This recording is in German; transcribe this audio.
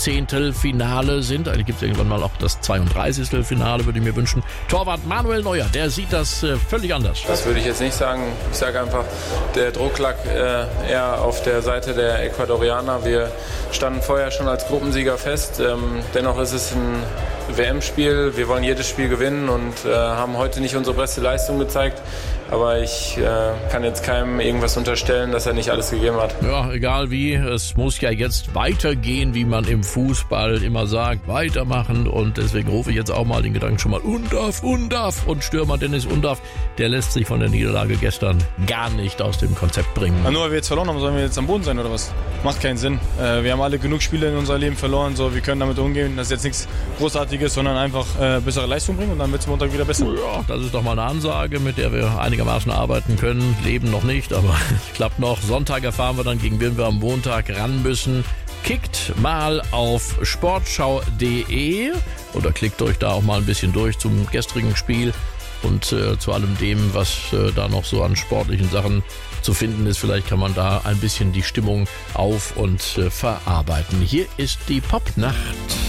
Finale sind. Eigentlich gibt es irgendwann mal auch das 32. Finale, würde ich mir wünschen. Torwart Manuel Neuer, der sieht das völlig anders. Das würde ich jetzt nicht sagen. Ich sage einfach, der Druck lag eher auf der Seite der Ecuadorianer. Wir standen vorher schon als Gruppensieger fest. Dennoch ist es ein WM-Spiel. Wir wollen jedes Spiel gewinnen und haben heute nicht unsere beste Leistung gezeigt. Aber ich kann jetzt keinem irgendwas unterstellen, dass er nicht alles gegeben hat. Ja, egal wie, es muss ja jetzt weitergehen, wie man im Fußball immer sagt, weitermachen. Und deswegen rufe ich jetzt auch mal den Gedanken schon mal, Undav. Und Stürmer Dennis Undav, der lässt sich von der Niederlage gestern gar nicht aus dem Konzept bringen. Nur weil wir jetzt verloren haben, sollen wir jetzt am Boden sein oder was? Macht keinen Sinn. Wir haben alle genug Spiele in unserem Leben verloren, so wir können damit umgehen. Das ist jetzt nichts Großartiges, sondern einfach bessere Leistung bringen und dann wird es Montag wieder besser. Ja, das ist doch mal eine Ansage, mit der wir einigermaßen arbeiten können. Leben noch nicht, aber klappt noch. Sonntag erfahren wir dann, gegen wen wir am Montag ran müssen. Kickt mal auf sportschau.de oder klickt euch da auch mal ein bisschen durch zum gestrigen Spiel und zu allem dem, was da noch so an sportlichen Sachen zu finden ist. Vielleicht kann man da ein bisschen die Stimmung auf- und verarbeiten. Hier ist die Popnacht.